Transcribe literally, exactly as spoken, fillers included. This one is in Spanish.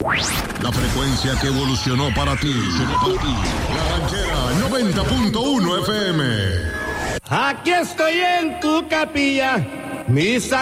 La frecuencia que evolucionó para ti. La Ranchera noventa punto uno F M. Aquí estoy en tu capilla, misa